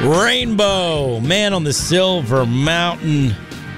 Rainbow, Man on the Silver Mountain.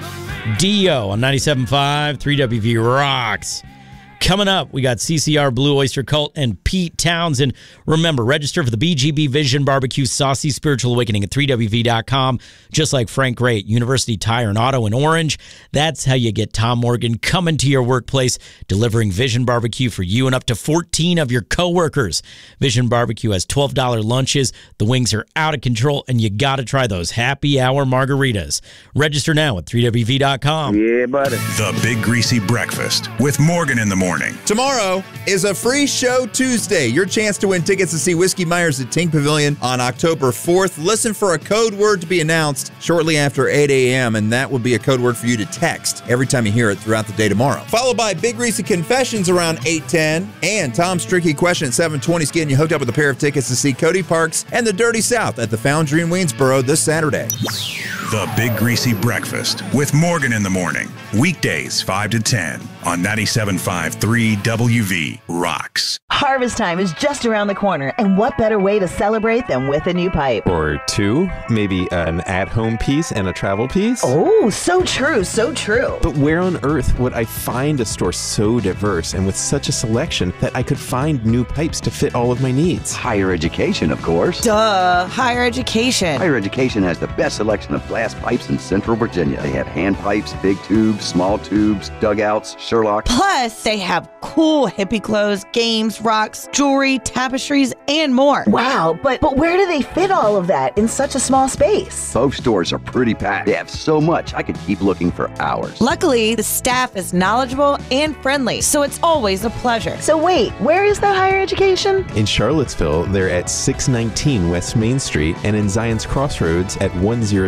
Dio on 97.5, 3WV Rocks. Coming up, we got CCR, Blue Oyster Cult, and Pete Townsend. Remember, register for the BGB Vision Barbecue Saucy Spiritual Awakening at 3WV.com. Just like Frank Gray at University Tire and Auto in Orange. That's how you get Tom Morgan coming to your workplace, delivering Vision Barbecue for you and up to 14 of your coworkers. Vision Barbecue has $12 lunches. The wings are out of control, and you got to try those happy hour margaritas. Register now at 3WV.com. Yeah, buddy. The Big Greasy Breakfast with Morgan in the Morning. Tomorrow is a free show Tuesday. Your chance to win tickets to see Whiskey Myers at Tink Pavilion on October 4th. Listen for a code word to be announced shortly after 8 a.m., and that will be a code word for you to text every time you hear it throughout the day tomorrow. Followed by Big Greasy Confessions around 8:10, and Tom's Tricky Question at 7:20 is getting you hooked up with a pair of tickets to see Cody Parks and the Dirty South at the Foundry in Waynesboro this Saturday. The Big Greasy Breakfast with Morgan in the Morning. Weekdays 5 to 10 on 97.5 3WV Rocks. Harvest time is just around the corner, and what better way to celebrate than with a new pipe? Or two, maybe an at-home piece and a travel piece. Oh, so true, so true. But where on earth would I find a store so diverse and with such a selection that I could find new pipes to fit all of my needs? Higher education, of course. Duh, higher education. Higher education has the best selection of glass pipes in Central Virginia. They have hand pipes, big tubes, small tubes, dugouts, Sherlock. Plus, they have cool hippie clothes, games, rocks, jewelry, tapestries, and more. Wow, but where do they fit all of that in such a small space? Both stores are pretty packed. They have so much, I could keep looking for hours. Luckily, the staff is knowledgeable and friendly, so it's always a pleasure. So wait, where is the higher education? In Charlottesville, they're at 619 West Main Street, and in Zion's Crossroads at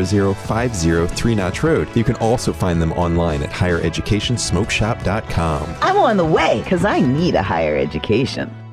10050 Three Notch Road. You can also find them online at highereducationsmokeshop.com. I'm on the way, because I need a higher education.